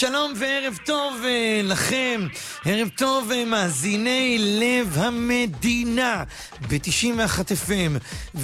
שלום וערב טוב לכם, ערב טוב מאזיני לב המדינה ב-91 FM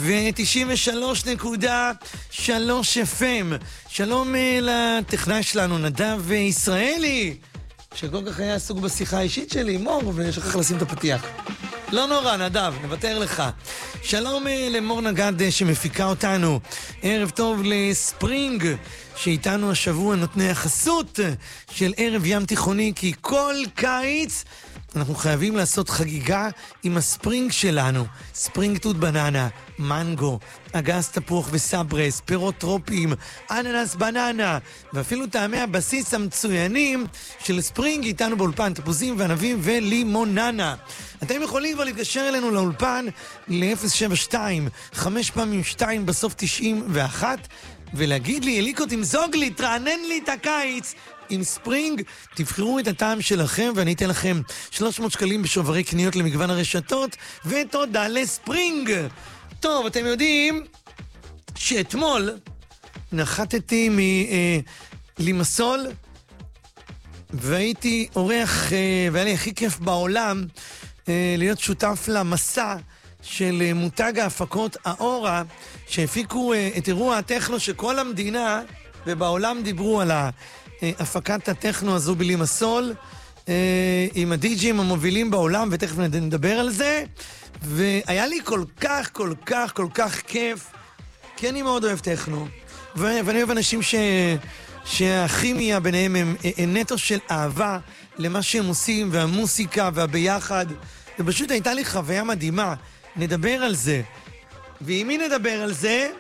ו-93.3 FM. שלום לטכנאי שלנו נדב ישראלי, שכל כך היה עסוק בשיחה האישית שלי, מור, ושכח לשים את הפתיח. לא נורא, נדב, נוותר לך. שלום למור נגד שמפיקה אותנו. ערב טוב לספרינג, שאיתנו השבוע נותני החסות של ערב ים תיכוני, כי כל קיץ אנחנו חייבים לעשות חגיגה עם הספרינג שלנו. ספרינג תות בננה, מנגו, אגס תפוח וסברס, פירות טרופיים, אננס בננה, ואפילו טעמי הבסיס המצוינים של ספרינג איתנו באולפן, תפוזים וענבים ולימוננה. אתם יכולים כבר להתקשר אלינו לאולפן ל-072 5 פעמים 2 בסוף 91 ולהגיד לי, אליקו תמזוג לי, תרענן לי את הקיץ עם ספרינג. תבחרו את הטעם שלכם ואני אתן לכם 300 שקלים בשוברי קניות למגוון הרשתות, ותודה לספרינג. טוב, אתם יודעים שאתמול נחתתי מלימסול והייתי אורח, והיה לי הכי כיף בעולם להיות שותף למסע של מותג ההפקות האורה, שהפיקו את אירוע הטכנו שכל המדינה ובעולם דיברו על הפקת הטכנו הזו בלימסול, עם הדי-ג'ים המובילים בעולם, ותכף נדבר על זה. והיה לי כל כך כיף, כי אני מאוד אוהב טכנו, ואני אוהב אנשים שהכימיה ביניהם הם נטו של אהבה למה שהם עושים, והמוסיקה והביחד, ופשוט הייתה לי חוויה מדהימה. נדבר על זה. ועם מי נדבר על זה?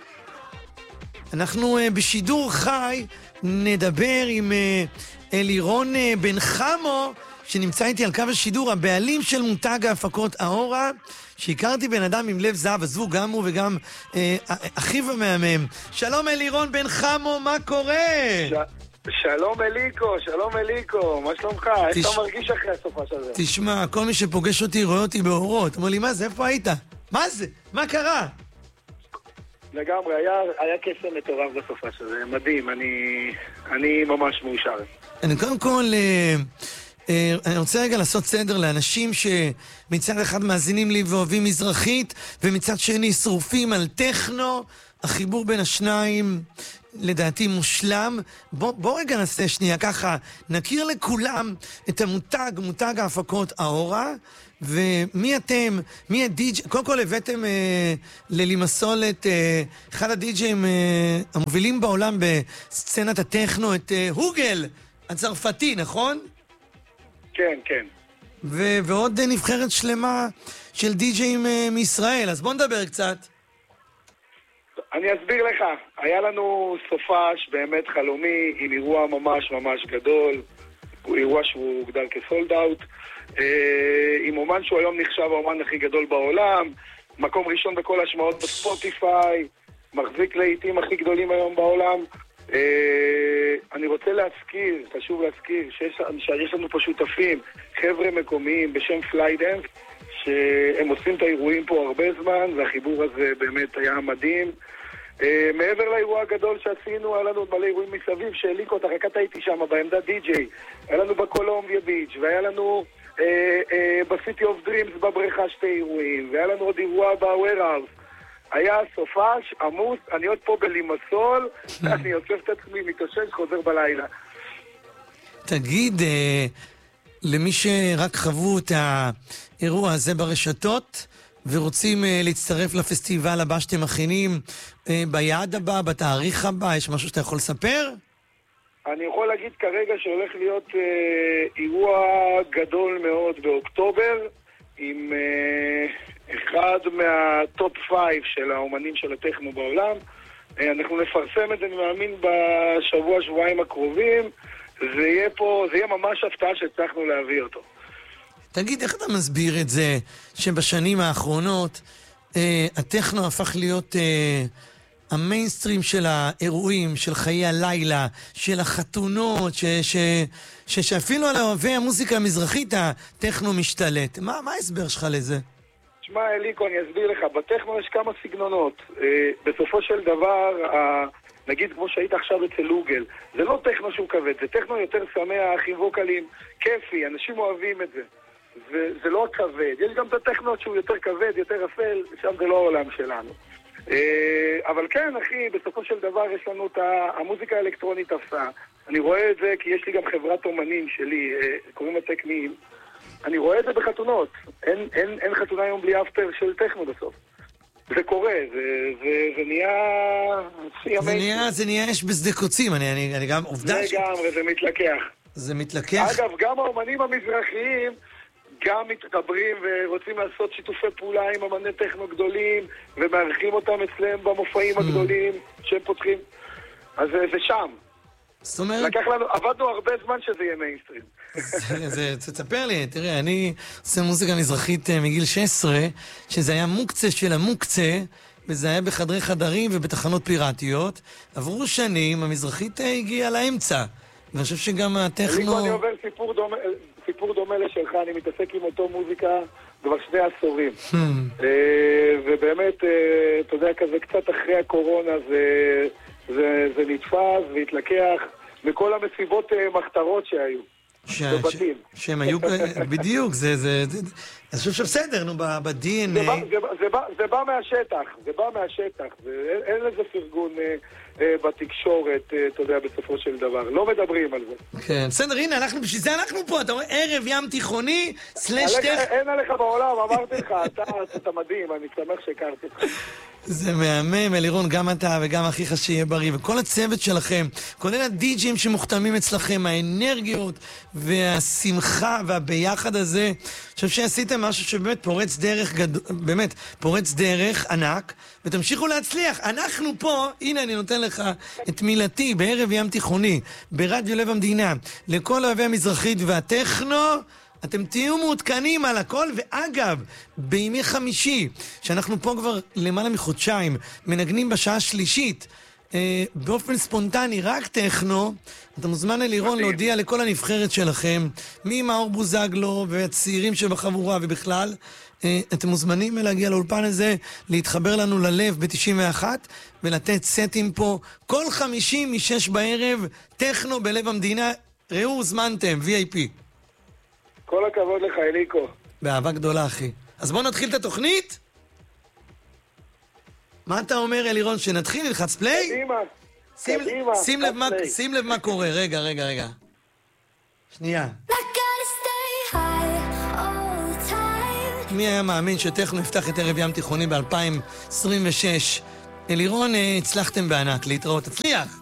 אנחנו בשידור חי נדבר עם אלירון בן חמו, שנמצא איתי על קו השידור, הבעלים של מותג ההפקות האורה, שהכרתי בן אדם עם לב זהב, עזבו, גם הוא וגם אחיו המהמם. שלום אלירון בן חמו, מה קורה? שלום אליקו, מה שלומך? איך אתה מרגיש אחרי הסופה של זה? תשמע, כל מי שפוגש אותי רואה אותי באורות. אומר לי, מה זה? איפה היית? מה זה? מה קרה? לגמרי, היה קסם מטורף בסופה של זה, מדהים, אני ממש מאושר. אני קודם כל, אני רוצה רגע לעשות סדר לאנשים שמצד אחד מאזינים לי ואוהבים מזרחית, ומצד שני שרופים על טכנו. החיבור בין השניים לדעתי מושלם. בוא רגע נעשה שנייה ככה, נכיר לכולם את מותג ההפקות האורה, ומי אתם, מי הדי-ג'י. קודם כל הבאתם ללימסול את אחד הדי-ג'ים המובילים בעולם בסצנת הטכנו, את הוגל הצרפתי, נכון? כן. ועוד נבחרת שלמה של די-ג'ים מישראל, אז בוא נדבר קצת. אני אסביר לך, היה לנו סופש באמת חלומי עם אירוע ממש גדול, הוא אירוע שהוא הוגדר כסולד אאוט, עם אומן שהוא היום נחשב האומן הכי גדול בעולם, מקום ראשון בכל השמעות בספוטיפיי, מחזיק לעיתים הכי גדולים היום בעולם. אני רוצה חשוב להזכיר שיש לנו פה שותפים, חבר'ה מקומיים בשם פליידנס, שהם עושים את האירועים פה הרבה זמן, והחיבור הזה באמת היה מדהים. מעבר לאירוע הגדול שעשינו, היה לנו מלא אירועים מסביב, שאליקו, אתה רקעת איתי שם בעמדת די-ג'יי, היה לנו בקולומביה ביץ', והיה לנו בסיטי אוף דרימס בבריכה שתי אירועים, והיה לנו עוד אירוע בווירהאוס. היה סופש עמוס, אני עוד פה בלימסול, אני יוצב את עצמי, מתאושש, חוזר בלילה. תגיד, למי שרק חוו את האירוע הזה ברשתות ורוצים להצטרף לפסטיבל הבא שאתם מכינים, ביעד הבא, בתאריך הבא, יש משהו שאתה יכול לספר? אני יכול להגיד כרגע שהולך להיות אירוע גדול מאוד באוקטובר, עם אחד מהטופ 5 של האומנים של הטכנו בעולם. אנחנו נפרסם את זה, אני מאמין, בשבוע-שבועיים הקרובים. זה יהיה ממש הפתעה שהצלחנו להביא אותו. תגיד, איך אתה מסביר את זה שבשנים האחרונות הטכנו הפך להיות המיינסטרים של האירועים, של חיי הלילה, של החתונות, שאפילו על אוהבי המוזיקה המזרחית הטכנו משתלט. מה ההסבר שלך לזה? תשמע, אליקו, אני אסביר לך. בטכנו יש כמה סגנונות. בסופו של דבר, נגיד כמו שהיית עכשיו אצל לוגל, זה לא טכנו שהוא כבד, זה טכנו יותר שמח, עם ווקלים, כיפי, אנשים אוהבים את זה. זה לא כבד, יש גם את הטכנות שהוא יותר כבד, יותר אפל, שם זה לא העולם שלנו. אבל כן, אחי, בסופו של דבר יש לנו את המוזיקה האלקטרונית תפסה. אני רואה את זה כי יש לי גם חברת אומנים שלי, קוראים לה טכניים. אני רואה את זה בחתונות. אין חתונה היום בלי אפטר של טכנו בסוף. זה קורה, זה נהיה... זה נהיה אש בשדה קוצים, אני גם עובדה לגמרי, זה מתלקח. זה מתלקח. אגב, גם האומנים המזרחיים גם מתחברים ורוצים לעשות שיתופי פעולה עם אמני טכנו גדולים, ומארחים אותם אצלם במופעים הגדולים שהם פותחים. אז זה שם. זאת אומרת... לקח לנו, עבדנו הרבה זמן שזה יהיה מיינסטרים. תספר לי, תראה, אני עושה מוזיקה מזרחית מגיל 16, שזה היה מוקצה של המוקצה, וזה היה בחדרי חדרים ובתחנות פיראטיות. עברו שנים, המזרחית הגיעה לאמצע. ואני חושב שגם הטכנו... אני עובר סיפור דומה לשלך, אני מתעסק עם אותו מוזיקה כבר 2 עשורים. ובאמת, אתה יודע, כזה קצת אחרי הקורונה זה נתפס והתלקח מכל המסיבות מחתרות שהיו. בבתים. שהם היו, בדיוק, אני חושב שבסדר, נו, ב-DNA. זה בא מהשטח, אין לזה פרגון בתקשורת, אתה יודע, בסופו של דבר. לא מדברים על זה. כן, בסדר, הנה, בשביל זה אנחנו פה, אתה רואה, ערב ים תיכוני, אין עליך בעולם, אמרתי לך, אתה מדהים, אני שמח שהכרתי אותך. זה מהמם, אלירון, גם אתה וגם אחיך שיהיה בריא, וכל הצוות שלכם, כולל הדי-ג'ים שמוכתמים אצלכם, האנרגיות והשמחה והביחד הזה, אני חושב שעשיתם משהו שבאמת פורץ דרך באמת פורץ דרך ענק, ותמשיכו להצליח. אנחנו פה, הנה אני נותן לך את מילתי בערב ים תיכוני, ברדיו לב המדינה, לכל אוהבי המזרחית והטכנו, אתם תהיו מעודכנים על הכל. ואגב, בימי חמישי, שאנחנו פה כבר למעלה מחודשיים, מנגנים בשעה שלישית, באופן ספונטני, רק טכנו, אתה מוזמן אלירון להודיע לכל הנבחרת שלכם, ממאור בוזגלו והצעירים שבחבורה ובכלל, אתם מוזמנים להגיע לאולפן הזה, להתחבר לנו ללב ב-91 ולתת סטים פה כל חמישי מ-6 בערב, טכנו בלב המדינה. ראו, הוזמנתם, VIP. כל הכבוד לך, אליקו. באהבה גדולה, אחי. אז בואו נתחיל את התוכנית. מה אתה אומר, אלירון, שנתחיל? נלחץ פליי? קדימה. שים לב מה קורה. רגע. שנייה. מי היה מאמין שטכנו יפתח את ערב ים תיכוני ב-2026? אלירון, הצלחתם בענק. להתראות. תצליח.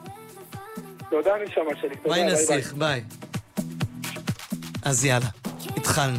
תודה, נשמה שלי. ביי נסיך, ביי. אז יאללה, התחלנו.